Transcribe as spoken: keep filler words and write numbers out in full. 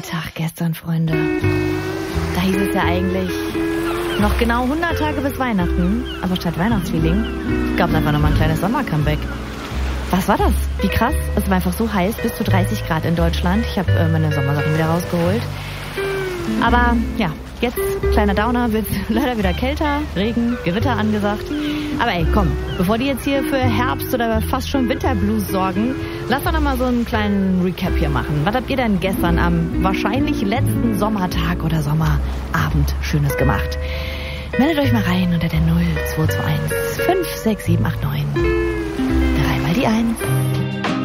Tag gestern, Freunde. Da hieß es ja eigentlich noch genau hundert Tage bis Weihnachten. Aber statt Weihnachtsfeeling gab es einfach nochmal ein kleines Sommer-Comeback. Was war das? Wie krass. Es war einfach so heiß, bis zu dreißig Grad in Deutschland. Ich habe äh, meine Sommersachen wieder rausgeholt. Aber ja, jetzt, kleiner Downer, wird leider wieder kälter, Regen, Gewitter angesagt. Aber ey, komm, bevor die jetzt hier für Herbst oder fast schon Winterblues sorgen, lass doch noch mal so einen kleinen Recap hier machen. Was habt ihr denn gestern am wahrscheinlich letzten Sommertag oder Sommerabend Schönes gemacht? Meldet euch mal rein unter der null zwei zwei eins fünf sechs sieben acht neun. Dreimal die eins.